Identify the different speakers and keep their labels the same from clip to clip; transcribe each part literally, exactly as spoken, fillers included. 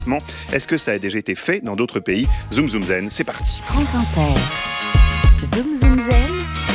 Speaker 1: Est-ce que ça a déjà été fait dans d'autres pays? Zoom Zoom Zen, c'est parti.
Speaker 2: France Inter. Zoom Zoom Zen.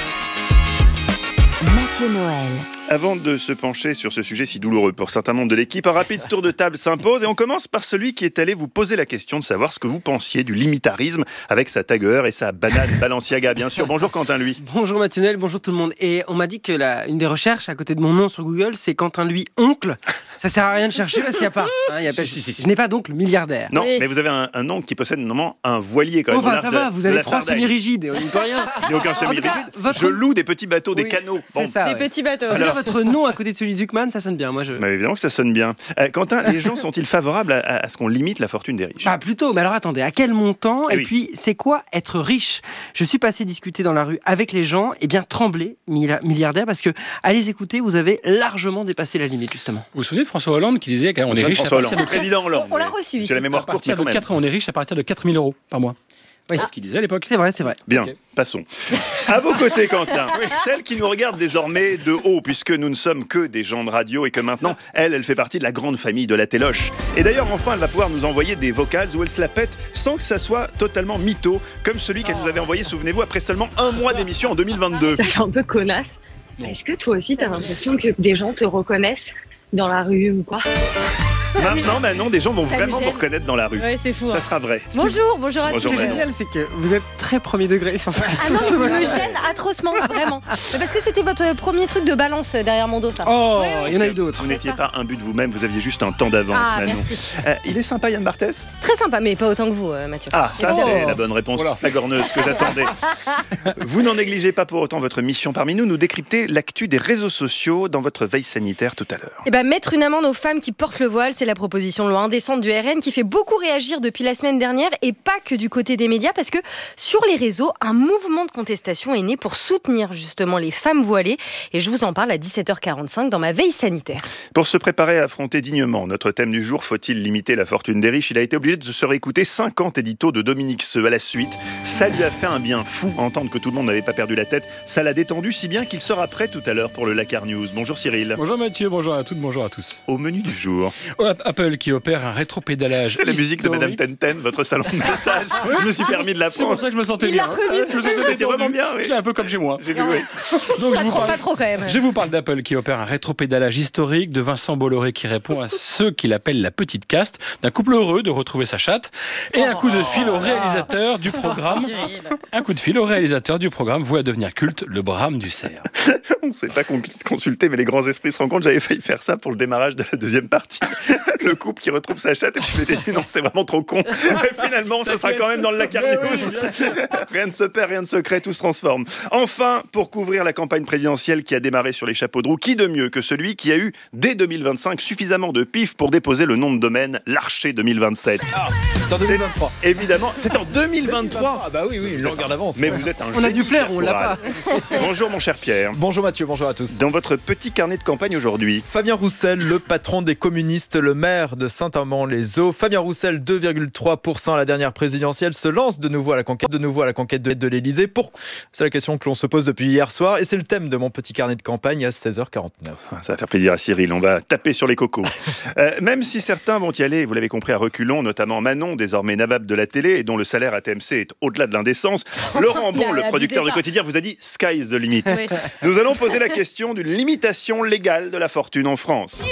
Speaker 2: Mathieu Noël.
Speaker 1: Avant de se pencher sur ce sujet si douloureux pour certains membres de l'équipe, un rapide tour de table s'impose et on commence par celui qui est allé vous poser la question de savoir ce que vous pensiez du limitarisme avec sa tagueur et sa banane Balenciaga, bien sûr. Bonjour Quentin Lui.
Speaker 3: Bonjour Mathieu Noël, bonjour tout le monde. Et on m'a dit que la, une des recherches à côté de mon nom sur Google, c'est Quentin Lui oncle. Ça sert à rien de chercher parce qu'il n'y a pas. Hein, y a pas si, si, si. Je n'ai pas d'oncle milliardaire.
Speaker 1: Non,
Speaker 4: oui.
Speaker 1: mais vous avez un, un oncle qui possède normalement un voilier quand même.
Speaker 3: Enfin, ça
Speaker 1: de,
Speaker 3: va, vous avez trois
Speaker 1: Sardaigne.
Speaker 3: semi-rigides, on n'y peut rien.
Speaker 1: Il n'y a aucun semi-rigide.
Speaker 3: votre...
Speaker 1: Je loue des petits bateaux,
Speaker 3: oui,
Speaker 1: des canots.
Speaker 3: C'est
Speaker 1: bon.
Speaker 3: ça.
Speaker 4: Des
Speaker 3: ouais.
Speaker 4: petits bateaux.
Speaker 3: En tout cas, votre nom à côté de celui de Zuckman, ça sonne bien. Moi, je.
Speaker 1: Bah, évidemment que ça sonne bien. Euh, Quentin, les gens sont-ils favorables à, à, à ce qu'on limite la fortune des riches?
Speaker 3: Bah plutôt, mais alors attendez, à quel montant?
Speaker 1: Eh
Speaker 3: Et
Speaker 1: oui.
Speaker 3: puis, c'est quoi être riche? Je suis passé discuter dans la rue avec les gens, et bien trembler, milliardaires, parce que, à les écouter, vous avez largement dépassé la limite, justement.
Speaker 5: Vous vous souvenez de François Hollande qui disait qu'on est riche à
Speaker 1: François
Speaker 5: partir
Speaker 1: Hollande,
Speaker 5: de,
Speaker 1: président Hollande.
Speaker 4: On l'a
Speaker 1: oui.
Speaker 4: reçu ici.
Speaker 1: J'ai la mémoire
Speaker 5: à
Speaker 1: courte, mais
Speaker 5: partir
Speaker 1: quand
Speaker 5: de
Speaker 1: même.
Speaker 5: quatre, on est riche à partir de quatre mille euros par mois.
Speaker 3: Oui.
Speaker 5: C'est ce qu'il disait à l'époque.
Speaker 3: C'est vrai, c'est vrai.
Speaker 1: Bien,
Speaker 5: Ok.
Speaker 1: passons. À vos côtés, Quentin, celle qui nous regarde désormais de haut, puisque nous ne sommes que des gens de radio et que maintenant, elle, elle fait partie de la grande famille de la téloche. Et d'ailleurs, enfin, elle va pouvoir nous envoyer des vocals où elle se la pète sans que ça soit totalement mytho, comme celui qu'elle nous avait envoyé, souvenez-vous, après seulement un mois d'émission en deux mille vingt-deux.
Speaker 6: C'est un peu connasse. Est-ce que toi aussi, t'as l'impression que des gens te reconnaissent dans la rue ou quoi?
Speaker 1: Maintenant, maintenant, des gens vont
Speaker 4: Ça me
Speaker 1: vraiment vous
Speaker 4: gêne.
Speaker 1: reconnaître dans la rue.
Speaker 4: Ouais, c'est fou.
Speaker 1: Ça
Speaker 4: hein.
Speaker 1: sera vrai.
Speaker 4: Bonjour, bonjour à
Speaker 1: Bonjour,
Speaker 4: tous.
Speaker 3: Ce qui est
Speaker 1: Manon.
Speaker 3: génial, c'est que vous êtes très premier degré sur ça.
Speaker 4: Ah non, je me gêne atrocement, vraiment. Mais parce que c'était votre premier truc de balance derrière mon dos, ça.
Speaker 3: Oh,
Speaker 4: Oui, oui.
Speaker 3: il y en a eu d'autres.
Speaker 1: Vous n'étiez pas un but de vous-même, vous aviez juste un temps d'avance,
Speaker 4: Ah,
Speaker 1: Manon.
Speaker 4: merci.
Speaker 1: Euh, il est sympa, Yann Barthès?
Speaker 4: Très sympa, mais pas autant que vous, euh, Mathieu.
Speaker 1: Ah, ça,
Speaker 3: Oh.
Speaker 1: c'est la bonne réponse flagorneuse que j'attendais. Vous n'en négligez pas pour autant votre mission parmi nous, nous décrypter l'actu des réseaux sociaux dans votre veille sanitaire tout à l'heure.
Speaker 4: Eh ben, mettre une amende aux femmes qui portent le voile, c'est la proposition de loi indécente du R N qui fait beaucoup réagir depuis la semaine dernière et pas que du côté des médias parce que sur les réseaux, un mouvement de contestation est né pour soutenir justement les femmes voilées et je vous en parle à dix-sept heures quarante-cinq dans ma veille sanitaire.
Speaker 1: Pour se préparer à affronter dignement notre thème du jour, faut-il limiter la fortune des riches? Il a été obligé de se réécouter cinquante éditos de Dominique Seux à la suite. Ça lui a fait un bien fou entendre que tout le monde n'avait pas perdu la tête. Ça l'a détendu si bien qu'il sera prêt tout à l'heure pour le Lakar News. Bonjour Cyril.
Speaker 5: Bonjour Mathieu, bonjour à toutes, bonjour à tous.
Speaker 1: Au menu du jour.
Speaker 5: Apple qui opère un rétropédalage.
Speaker 1: C'est la musique de Madame
Speaker 5: historique.
Speaker 1: Tenten, votre salon de massage. Je me suis permis de la
Speaker 5: C'est pour
Speaker 1: prendre.
Speaker 5: ça que je me sentais
Speaker 4: Il
Speaker 5: bien.
Speaker 4: l'a reconnu.
Speaker 5: Je me sentais
Speaker 1: C'était
Speaker 5: détendu.
Speaker 1: vraiment bien, oui.
Speaker 5: Je l'ai un peu comme chez moi.
Speaker 1: J'ai vu,
Speaker 4: Non.
Speaker 1: oui.
Speaker 5: Donc,
Speaker 4: Pas
Speaker 5: je vous
Speaker 4: trop,
Speaker 5: parle-
Speaker 4: pas trop quand même.
Speaker 5: Je vous parle d'Apple qui opère un rétropédalage historique, de Vincent Bolloré qui répond à ceux qu'il appelle la petite caste, d'un couple heureux de retrouver sa chatte, et un coup de fil au réalisateur du programme.
Speaker 4: Cyril.
Speaker 5: Un coup de fil au réalisateur du programme voué à devenir culte, le Brame du Cerf.
Speaker 1: On ne s'est pas con- consulté, mais les grands esprits se rencontrent. J'avais failli faire ça pour le démarrage de la deuxième partie. Le couple qui retrouve sa chatte, et puis je m'étais dit non, c'est vraiment trop con. Mais finalement, ça sera quand même dans le Lakar
Speaker 5: Mais
Speaker 1: News.
Speaker 5: oui, bien sûr.
Speaker 1: Rien ne se perd, rien ne se crée, tout se transforme. Enfin, pour couvrir la campagne présidentielle qui a démarré sur les chapeaux de roue, qui de mieux que celui qui a eu, dès deux mille vingt-cinq, suffisamment de pif pour déposer le nom de domaine Larcher deux mille vingt-sept.
Speaker 7: C'est en deux mille vingt-trois.
Speaker 1: Évidemment, c'est en deux mille vingt-trois.
Speaker 7: Ah bah oui, oui, une longueur d'avance.
Speaker 1: Mais vous êtes un
Speaker 3: On a
Speaker 1: génie
Speaker 3: du flair, on l'a
Speaker 1: électoral. Bonjour mon cher Pierre.
Speaker 7: Bonjour Mathieu, bonjour à tous.
Speaker 1: Dans votre petit carnet de campagne aujourd'hui,
Speaker 7: Fabien Roussel, le patron des communistes, le maire de Saint-Amand-les-Eaux. Fabien Roussel, deux virgule trois pour cent à la dernière présidentielle, se lance de nouveau à la conquête de, nouveau à la conquête de, de l'Élysée. Pourquoi? C'est la question que l'on se pose depuis hier soir et c'est le thème de mon petit carnet de campagne à seize heures quarante-neuf.
Speaker 1: ça va faire plaisir à Cyril, on va taper sur les cocos. Euh, même si certains vont y aller, vous l'avez compris, à reculons, notamment Manon, désormais nabab de la télé et dont le salaire à T M C est au-delà de l'indécence, Laurent Bon, le
Speaker 4: Abusez
Speaker 1: producteur de
Speaker 4: pas.
Speaker 1: quotidien, vous a dit « sky is the limit ».
Speaker 4: Oui.
Speaker 1: Nous allons poser la question d'une limitation légale de la fortune en France.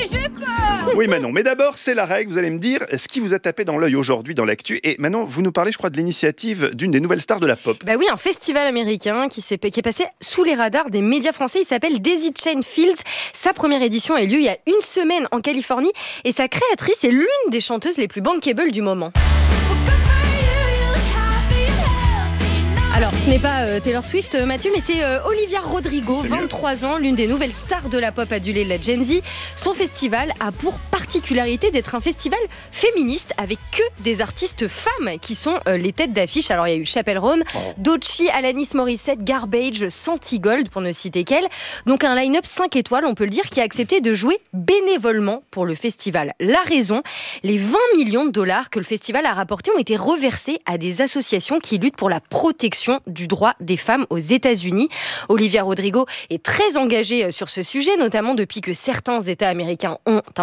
Speaker 1: Oui Manon, mais d'abord c'est la règle, vous allez me dire ce qui vous a tapé dans l'œil aujourd'hui dans l'actu. Et Manon, vous nous parlez je crois de l'initiative d'une des nouvelles stars de la pop.
Speaker 4: Bah oui, un festival américain qui, s'est, qui est passé sous les radars des médias français. Il s'appelle Daisy Chain Fields. Sa première édition a eu lieu il y a une semaine en Californie et sa créatrice est l'une des chanteuses les plus bankable du moment. Alors, ce n'est pas euh, Taylor Swift, euh, Mathieu, mais c'est euh, Olivia Rodrigo,
Speaker 1: C'est mieux.
Speaker 4: vingt-trois ans, l'une des nouvelles stars de la pop adulée de la Gen Z. Son festival a pour particularité d'être un festival féministe avec que des artistes femmes qui sont euh, les têtes d'affiche. Alors, il y a eu Chappell Roan, Doechii, Alanis Morissette, Garbage, Santigold, pour ne citer qu'elle. Donc, un line-up cinq étoiles, on peut le dire, qui a accepté de jouer bénévolement pour le festival. La raison, les vingt millions de dollars que le festival a rapportés ont été reversés à des associations qui luttent pour la protection du droit des femmes aux États-Unis. Olivia Rodrigo est très engagée sur ce sujet, notamment depuis que certains États américains ont interdit l'avortement.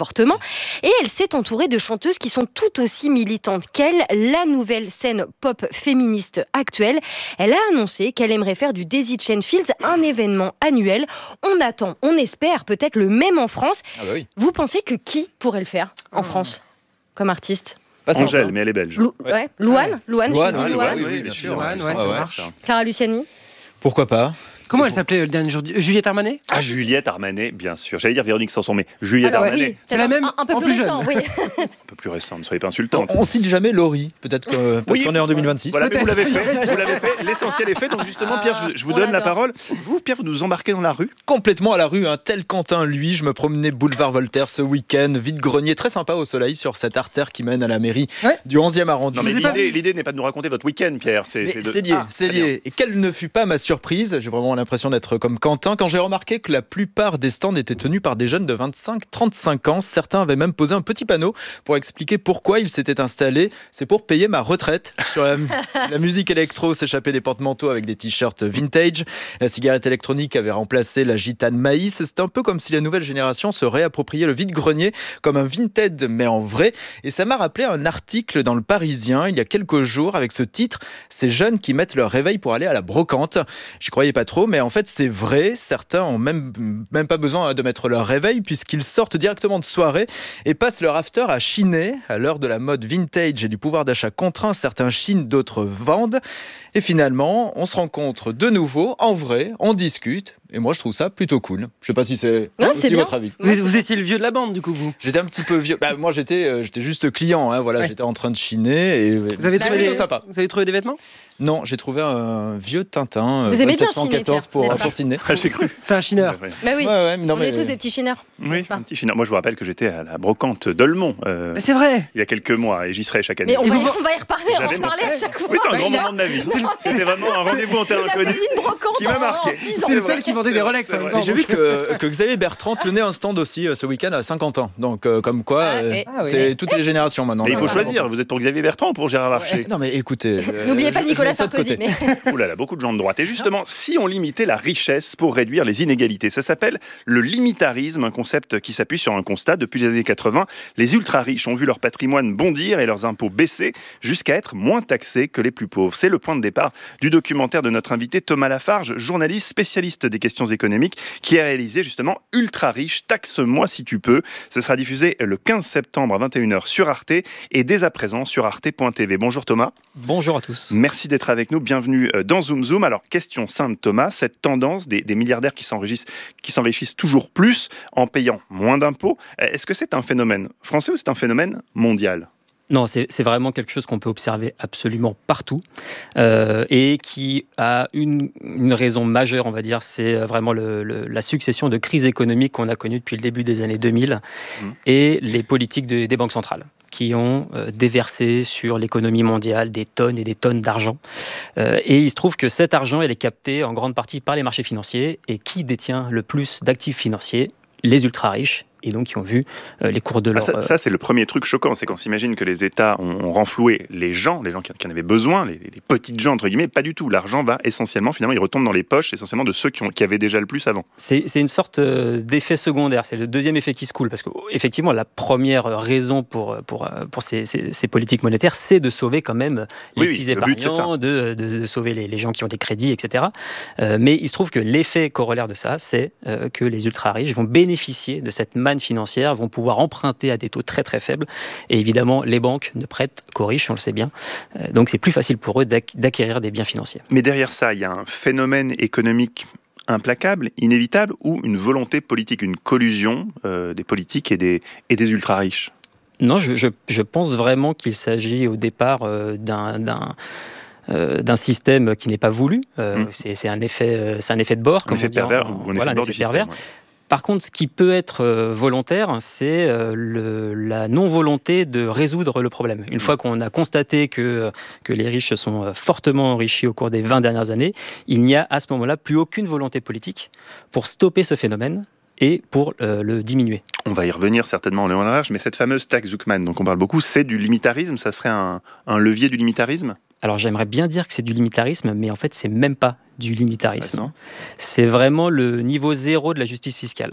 Speaker 4: l'avortement. Et elle s'est entourée de chanteuses qui sont tout aussi militantes qu'elle, la nouvelle scène pop féministe actuelle. Elle a annoncé qu'elle aimerait faire du Daisy Chain Fields un événement annuel. On attend, on espère peut-être le même en France.
Speaker 7: Ah bah oui.
Speaker 4: Vous pensez que qui pourrait le faire en mmh. France comme artiste?
Speaker 7: Pas
Speaker 1: Angèle, mais elle est belge.
Speaker 4: Lou- ouais. Louane, Louane,
Speaker 7: Louane,
Speaker 4: je dis
Speaker 7: ouais,
Speaker 4: Louane.
Speaker 1: Oui, oui, bien sûr.
Speaker 3: Louane, ouais,
Speaker 1: Ah
Speaker 3: ça
Speaker 1: ouais,
Speaker 3: marche.
Speaker 1: ça.
Speaker 4: Clara Luciani.
Speaker 7: Pourquoi pas?
Speaker 3: Comment elle s'appelait le dernier jour du- Juliette Armanet?
Speaker 1: Ah, Juliette Armanet, bien sûr. J'allais dire Véronique Sanson, mais Juliette
Speaker 4: Alors,
Speaker 1: Armanet,
Speaker 4: oui,
Speaker 3: C'est la même,
Speaker 4: un, un peu
Speaker 3: en
Speaker 4: plus
Speaker 3: plus
Speaker 4: récent, oui.
Speaker 1: un peu plus récente, ne soyez pas
Speaker 7: On,
Speaker 1: insultante.
Speaker 7: on cite jamais Laurie, peut-être que, parce
Speaker 1: Oui,
Speaker 7: qu'on est en deux mille vingt-six.
Speaker 1: Voilà, mais vous
Speaker 3: Peut-être.
Speaker 1: l'avez fait, vous l'avez fait, l'essentiel est fait. Donc justement, Pierre, je, je vous
Speaker 4: On
Speaker 1: donne la
Speaker 4: l'adore.
Speaker 1: parole. Vous, Pierre, vous nous embarquez dans la rue.
Speaker 7: Complètement à la rue, un tel Quentin, lui, je me promenais boulevard Voltaire ce week-end, vide-grenier, très sympa au soleil sur cette artère qui mène à la mairie
Speaker 3: Ouais.
Speaker 7: du onzième
Speaker 1: Non,
Speaker 7: arrondissement.
Speaker 1: mais
Speaker 3: sais pas.
Speaker 1: l'idée, l'idée n'est pas de nous raconter votre week-end, Pierre. C'est,
Speaker 7: Mais
Speaker 1: c'est de-
Speaker 7: c'est lié,
Speaker 1: Ah,
Speaker 7: c'est
Speaker 1: très bien.
Speaker 7: lié. Et quelle ne fut pas ma surprise, j'ai vraiment l'impression d'être comme Quentin, quand j'ai remarqué que la plupart des stands étaient tenus par des jeunes de vingt-cinq à trente-cinq ans. Certains avaient même posé un petit panneau pour expliquer pourquoi ils s'étaient installés. C'est pour payer ma retraite. Sur la, la musique électro s'échappait des porte-manteaux avec des t-shirts vintage. La cigarette électronique avait remplacé la gitane maïs. C'était un peu comme si la nouvelle génération se réappropriait le vide-grenier comme un Vinted, mais en vrai. Et ça m'a rappelé un article dans Le Parisien il y a quelques jours avec ce titre « Ces jeunes qui mettent leur réveil pour aller à la brocante ». J'y croyais pas trop, mais en fait c'est vrai. Certains ont même, même pas besoin de mettre leur réveil puisqu'ils sortent directement de soirée et passent leur after à chiner. À l'heure de la mode vintage et du pouvoir d'achat contraint, certains chinent, d'autres vendent. Et finalement, on se rencontre de nouveau, en vrai, on discute. Et moi, je trouve ça plutôt cool. Je sais pas si c'est
Speaker 4: Ouais,
Speaker 7: aussi
Speaker 4: c'est bien.
Speaker 7: votre avis.
Speaker 3: Vous, êtes- vous étiez le vieux de la bande, du coup, vous.
Speaker 7: J'étais un petit peu vieux. Bah, moi, j'étais, euh, j'étais juste client. Hein, voilà,
Speaker 3: Ouais.
Speaker 7: j'étais en train de chiner. Et
Speaker 3: Vous avez,
Speaker 7: c'était
Speaker 3: trouvé
Speaker 7: plutôt
Speaker 3: des...
Speaker 7: sympa.
Speaker 3: vous avez trouvé des vêtements?
Speaker 7: Non, j'ai trouvé un vieux Tintin.
Speaker 4: Vous aimez bien
Speaker 7: sept cent
Speaker 4: chiner,
Speaker 7: quatorze
Speaker 4: Pierre,
Speaker 7: pour,
Speaker 4: n'est-ce pas
Speaker 7: pour ciné.
Speaker 1: Ah, j'ai cru.
Speaker 3: C'est un chineur.
Speaker 1: Ouais, ouais.
Speaker 4: Bah oui,
Speaker 7: Ouais, ouais, mais non,
Speaker 4: on
Speaker 7: mais...
Speaker 4: est tous des petits chineurs.
Speaker 1: Oui,
Speaker 4: n'est-ce pas
Speaker 1: un petit chineur. Moi, je vous rappelle que j'étais à la brocante d'Olmont euh,
Speaker 3: Mais c'est vrai.
Speaker 1: il y a quelques mois et j'y serai chaque année.
Speaker 4: Mais on
Speaker 3: Et
Speaker 4: va,
Speaker 3: vous-
Speaker 4: y, on va y reparler, on va
Speaker 1: J'avais
Speaker 4: en
Speaker 1: mon-
Speaker 4: reparler à chaque fois.
Speaker 1: Oui, c'est un grand
Speaker 3: il a-
Speaker 1: moment de ma vie. C'était vraiment un rendez-vous en terre
Speaker 4: Il a
Speaker 1: inconnue.
Speaker 4: fait une brocante
Speaker 1: qui m'a
Speaker 4: en-
Speaker 1: marqué.
Speaker 4: en six ans.
Speaker 3: C'est le
Speaker 1: vrai.
Speaker 3: seul qui vendait
Speaker 1: C'est
Speaker 3: des
Speaker 1: vrai,
Speaker 3: Rolex
Speaker 1: c'est
Speaker 3: en même
Speaker 1: vrai.
Speaker 3: temps.
Speaker 7: Et j'ai vu que, que Xavier Bertrand tenait un stand aussi euh, ce week-end à cinquante ans. Donc, euh, comme quoi,
Speaker 4: Ah,
Speaker 7: euh,
Speaker 4: et-
Speaker 3: Ah oui.
Speaker 7: c'est toutes les générations maintenant.
Speaker 1: Mais il faut
Speaker 7: Ah,
Speaker 1: choisir. Vous êtes pour Xavier Bertrand ou pour Gérard Larcher?
Speaker 7: Non, mais écoutez. euh,
Speaker 4: N'oubliez pas
Speaker 7: je- je
Speaker 4: Nicolas
Speaker 7: mets ça de
Speaker 4: Sarkozy.
Speaker 7: côté.
Speaker 4: Mais...
Speaker 1: Ouh là là, beaucoup de gens de droite. Et justement, si on limitait la richesse pour réduire les inégalités, ça s'appelle le limitarisme, un concept qui s'appuie sur un constat. Depuis les années quatre-vingts, les ultra-riches ont vu leur patrimoine bondir et leurs impôts baisser jusqu'à être moins taxés que les plus pauvres. C'est le point de départ du documentaire de notre invité Thomas Lafarge, journaliste spécialiste des questions économiques, qui a réalisé justement Ultra-riche, taxe-moi si tu peux. Ce sera diffusé le quinze septembre à vingt et une heures sur Arte et dès à présent sur arte point t v. Bonjour Thomas.
Speaker 8: Bonjour à tous.
Speaker 1: Merci d'être avec nous, bienvenue dans Zoom Zoom. Alors, question simple Thomas, cette tendance des, des milliardaires qui s'enrichissent, qui s'enrichissent toujours plus en payant moins d'impôts, est-ce que c'est un phénomène français ou c'est un phénomène mondial ?
Speaker 8: Non, c'est c'est vraiment quelque chose qu'on peut observer absolument partout euh, et qui a une, une raison majeure, on va dire, c'est vraiment le, le, la succession de crises économiques qu'on a connues depuis le début des années deux mille mmh. et les politiques de, des banques centrales qui ont euh, déversé sur l'économie mondiale des tonnes et des tonnes d'argent. Euh, et il se trouve que cet argent, elle est capté en grande partie par les marchés financiers. Et qui détient le plus d'actifs financiers ? Les ultra-riches. Et donc, qui ont vu euh, les cours de l'or.
Speaker 1: Ah, ça, ça, c'est le premier truc choquant, c'est qu'on s'imagine que les États ont, ont renfloué les gens, les gens qui, qui en avaient besoin, les, les petites gens, entre guillemets. Pas du tout. L'argent va essentiellement, finalement, il retombe dans les poches, essentiellement de ceux qui, ont, qui avaient déjà le plus avant.
Speaker 8: C'est, c'est une sorte d'effet secondaire. C'est le deuxième effet qui se coule. Parce qu'effectivement, la première raison pour, pour, pour ces, ces, ces politiques monétaires, c'est de sauver quand même les
Speaker 1: oui,
Speaker 8: petits
Speaker 1: oui,
Speaker 8: épargnants, de, de, de sauver les, les gens qui ont des crédits, et cetera. Euh, mais il se trouve que l'effet corollaire de ça, c'est euh, que les ultra-riches vont bénéficier de cette manne financière, vont pouvoir emprunter à des taux très très faibles. Et évidemment, les banques ne prêtent qu'aux riches, on le sait bien. Euh, donc c'est plus facile pour eux d'ac- d'acquérir des biens financiers.
Speaker 1: Mais derrière ça, il y a un phénomène économique implacable, inévitable, ou une volonté politique, une collusion euh, des politiques et des, et des ultra-riches ?
Speaker 8: Non, je, je, je pense vraiment qu'il s'agit au départ euh, d'un... d'un Euh, d'un système qui n'est pas voulu. Euh, mmh. c'est, c'est, un effet, euh, c'est un effet de bord.
Speaker 1: Un effet pervers ou un effet de bord du système. Ouais.
Speaker 8: Par contre, ce qui peut être euh, volontaire, c'est euh, le, la non-volonté de résoudre le problème. Une mmh. fois qu'on a constaté que, que les riches se sont fortement enrichis au cours des vingt dernières années, il n'y a à ce moment-là plus aucune volonté politique pour stopper ce phénomène et pour euh, le diminuer.
Speaker 1: On va y revenir certainement en long et en large, mais cette fameuse taxe Zuckman dont on parle beaucoup, c'est du limitarisme ? Ça serait un, un levier du limitarisme ?
Speaker 8: Alors j'aimerais bien dire que c'est du limitarisme, mais en fait c'est même pas du limitarisme. C'est vraiment le niveau zéro de la justice fiscale.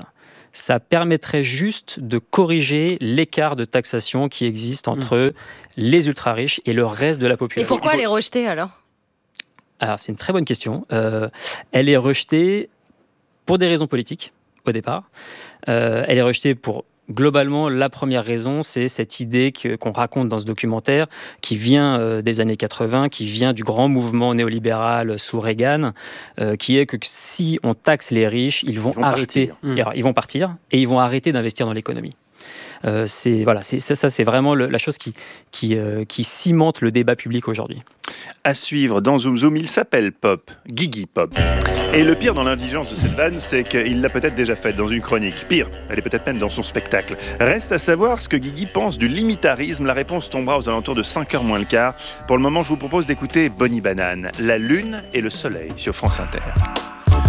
Speaker 8: ça permettrait juste de corriger l'écart de taxation qui existe entre mmh. les ultra-riches et le reste de la population.
Speaker 4: Et pourquoi les rejeter alors ?
Speaker 8: Alors, c'est une très bonne question. Euh, elle est rejetée pour des raisons politiques, au départ. Euh, elle est rejetée pour... Globalement, la première raison, c'est cette idée que, qu'on raconte dans ce documentaire, qui vient euh, des années quatre-vingts, qui vient du grand mouvement néolibéral sous Reagan, euh, qui est que si on taxe les riches, ils vont, ils vont arrêter, partir. Alors, ils vont partir et ils vont arrêter d'investir dans l'économie. Euh, c'est, voilà, c'est, ça, ça, c'est vraiment le, la chose qui, qui, euh, qui cimente le débat public aujourd'hui.
Speaker 1: À suivre dans Zoom Zoom, il s'appelle Pop, Guigui Pop. Et le pire dans l'indigence de cette vanne, c'est qu'il l'a peut-être déjà faite dans une chronique. Pire, elle est peut-être même dans son spectacle. Reste à savoir ce que Guigui pense du limitarisme. La réponse tombera aux alentours de cinq heures moins le quart. Pour le moment, je vous propose d'écouter Bonnie Banane, La Lune et le Soleil sur France Inter.